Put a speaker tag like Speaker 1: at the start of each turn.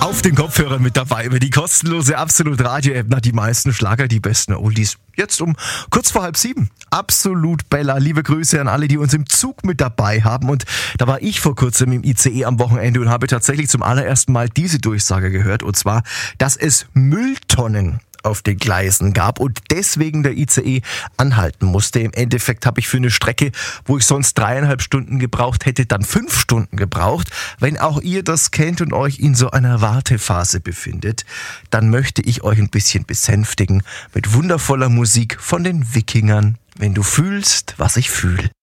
Speaker 1: auf den Kopfhörern mit dabei über die kostenlose Absolut Radio-App. Na, die meisten Schlager, die besten Oldies. Jetzt um kurz vor 6:30. Absolut Bella. Liebe Grüße an alle, die uns im Zug mit dabei haben. Und da war ich vor kurzem im ICE am Wochenende und habe tatsächlich zum allerersten Mal diese Durchsage gehört. Und zwar, dass es Mülltonnen auf den Gleisen gab und deswegen der ICE anhalten musste. Im Endeffekt habe ich für eine Strecke, wo ich sonst 3,5 Stunden gebraucht hätte, dann 5 Stunden gebraucht. Wenn auch ihr das kennt und euch in so einer Wartephase befindet, dann möchte ich euch ein bisschen besänftigen mit wundervoller Musik von den Wikingern. Wenn du fühlst, was ich fühle.